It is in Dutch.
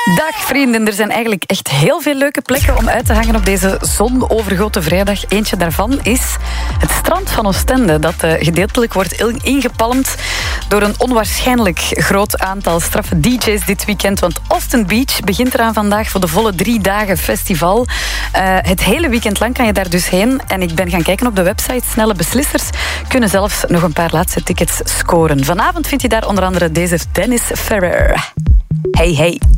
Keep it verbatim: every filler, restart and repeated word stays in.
Dag vrienden, er zijn eigenlijk echt heel veel leuke plekken om uit te hangen op deze zonovergoten vrijdag. Eentje daarvan is het strand van Oostende, dat uh, gedeeltelijk wordt ingepalmd door een onwaarschijnlijk groot aantal straffe D J's dit weekend. Want Austin Beach begint eraan vandaag voor de volle drie dagen festival. Uh, het hele weekend lang kan je daar dus heen. En ik ben gaan kijken op de website. Snelle beslissers kunnen zelfs nog een paar laatste tickets scoren. Vanavond vind je daar onder andere deze Dennis Ferrer. Hey, hey.